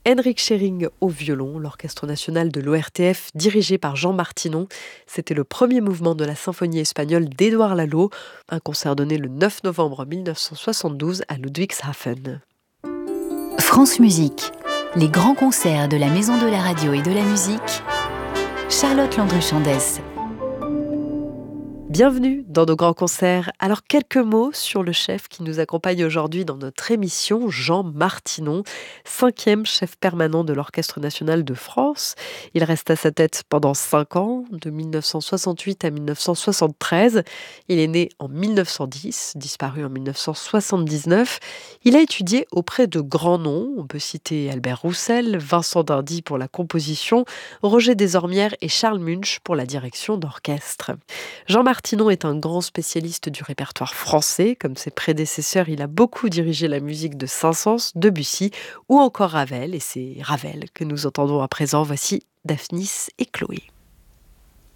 Henrik Schering au violon, l'Orchestre national de l'ORTF dirigé par Jean Martinon. C'était le premier mouvement de la symphonie espagnole d'Édouard Lalo, un concert donné le 9 novembre 1972 à Ludwigshafen. France Musique, les grands concerts de la Maison de la Radio et de la Musique. Charlotte Landru-Chandès. Bienvenue dans nos grands concerts. Alors quelques mots sur le chef qui nous accompagne aujourd'hui dans notre émission, Jean Martinon, 5e chef permanent de l'Orchestre national de France. Il reste à sa tête pendant 5 ans, de 1968 à 1973. Il est né en 1910, disparu en 1979. Il a étudié auprès de grands noms. On peut citer Albert Roussel, Vincent d'Indy pour la composition, Roger Desormières et Charles Munch pour la direction d'orchestre. Jean Martinon est un grand spécialiste du répertoire français. Comme ses prédécesseurs, il a beaucoup dirigé la musique de Saint-Saëns, Debussy ou encore Ravel. Et c'est Ravel que nous entendons à présent. Voici Daphnis et Chloé.